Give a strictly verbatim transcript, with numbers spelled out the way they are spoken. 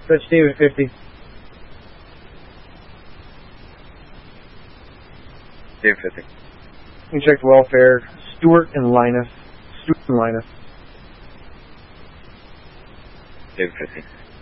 Fetch David fifty. David fifty. We checked welfare. Stewart and Linus. Stewart and Linus. David fifty.